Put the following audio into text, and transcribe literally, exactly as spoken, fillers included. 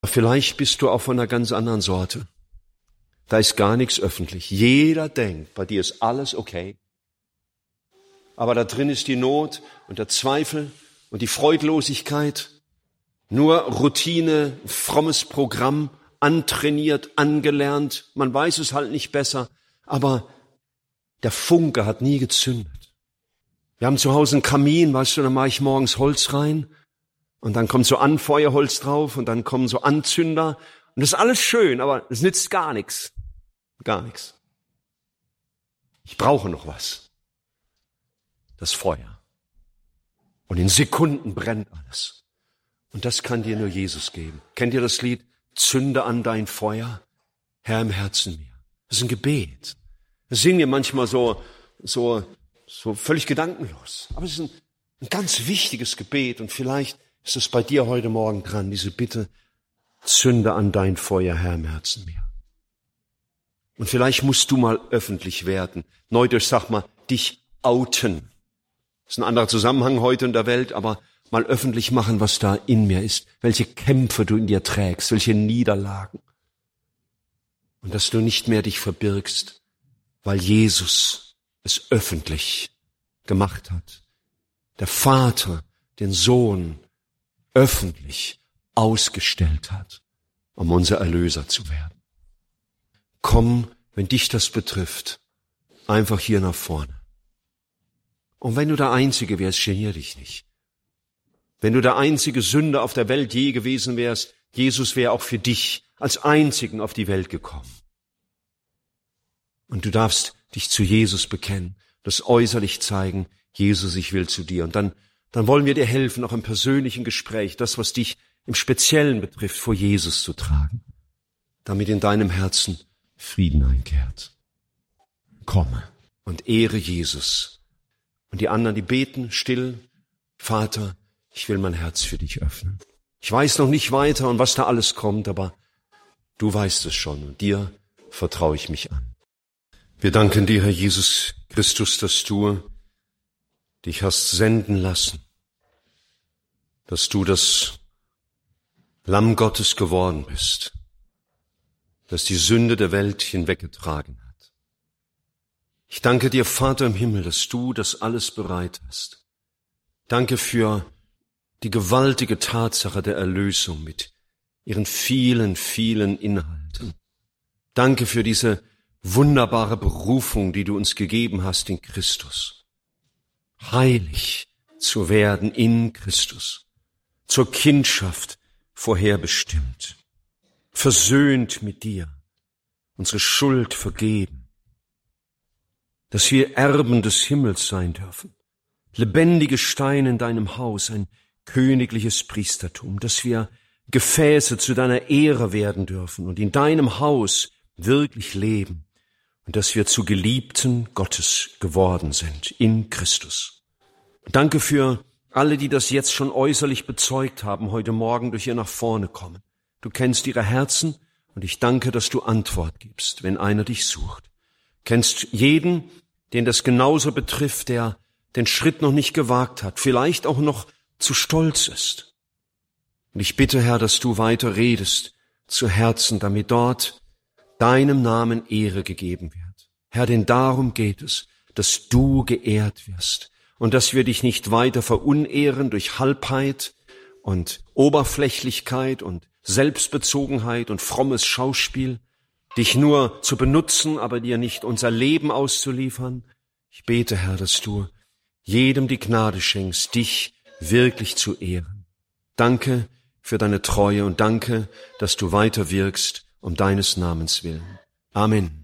Vielleicht bist du auch von einer ganz anderen Sorte. Da ist gar nichts öffentlich. Jeder denkt, bei dir ist alles okay. Aber da drin ist die Not und der Zweifel und die Freudlosigkeit. Nur Routine, frommes Programm, antrainiert, angelernt. Man weiß es halt nicht besser. Aber der Funke hat nie gezündet. Wir haben zu Hause einen Kamin, weißt du, da mache ich morgens Holz rein. Und dann kommt so Anfeuerholz drauf und dann kommen so Anzünder. Und das ist alles schön, aber es nützt gar nichts. Gar nichts. Ich brauche noch was. Das Feuer. Und in Sekunden brennt alles. Und das kann dir nur Jesus geben. Kennt ihr das Lied? Zünde an dein Feuer, Herr im Herzen mir. Das ist ein Gebet. Das singen wir manchmal so, so, so völlig gedankenlos. Aber es ist ein, ein ganz wichtiges Gebet und vielleicht ist es bei dir heute Morgen dran, diese Bitte, zünde an dein Feuer, Herr im Herzen mir. Und vielleicht musst du mal öffentlich werden. Neudeutsch sag mal, dich outen. Das ist ein anderer Zusammenhang heute in der Welt, aber mal öffentlich machen, was da in mir ist. Welche Kämpfe du in dir trägst, welche Niederlagen. Und dass du nicht mehr dich verbirgst, weil Jesus es öffentlich gemacht hat. Der Vater, den Sohn, öffentlich ausgestellt hat, um unser Erlöser zu werden. Komm, wenn dich das betrifft, einfach hier nach vorne. Und wenn du der Einzige wärst, genier dich nicht. Wenn du der einzige Sünder auf der Welt je gewesen wärst, Jesus wäre auch für dich als Einzigen auf die Welt gekommen. Und du darfst dich zu Jesus bekennen, das äußerlich zeigen, Jesus, ich will zu dir. Und dann Dann wollen wir dir helfen, auch im persönlichen Gespräch, das, was dich im Speziellen betrifft, vor Jesus zu tragen, damit in deinem Herzen Frieden einkehrt. Komme und ehre Jesus. Und die anderen, die beten still, Vater, ich will mein Herz für dich öffnen. Ich weiß noch nicht weiter und was da alles kommt, aber du weißt es schon und dir vertraue ich mich an. Wir danken dir, Herr Jesus Christus, dass du dich hast senden lassen, dass du das Lamm Gottes geworden bist, das die Sünde der Welt hinweggetragen hat. Ich danke dir, Vater im Himmel, dass du das alles bereit hast. Danke für die gewaltige Tatsache der Erlösung mit ihren vielen, vielen Inhalten. Danke für diese wunderbare Berufung, die du uns gegeben hast in Christus. Heilig zu werden in Christus, zur Kindschaft vorherbestimmt, versöhnt mit dir, unsere Schuld vergeben, dass wir Erben des Himmels sein dürfen, lebendige Steine in deinem Haus, ein königliches Priestertum, dass wir Gefäße zu deiner Ehre werden dürfen und in deinem Haus wirklich leben und dass wir zu Geliebten Gottes geworden sind in Christus. Danke für alle, die das jetzt schon äußerlich bezeugt haben, heute Morgen durch ihr nach vorne kommen. Du kennst ihre Herzen und ich danke, dass du Antwort gibst, wenn einer dich sucht. Kennst jeden, den das genauso betrifft, der den Schritt noch nicht gewagt hat, vielleicht auch noch zu stolz ist. Und ich bitte, Herr, dass du weiter redest zu Herzen, damit dort deinem Namen Ehre gegeben wird. Herr, denn darum geht es, dass du geehrt wirst und dass wir dich nicht weiter verunehren durch Halbheit und Oberflächlichkeit und Selbstbezogenheit und frommes Schauspiel, dich nur zu benutzen, aber dir nicht unser Leben auszuliefern. Ich bete, Herr, dass du jedem die Gnade schenkst, dich wirklich zu ehren. Danke für deine Treue und danke, dass du weiter wirkst um deines Namens willen. Amen.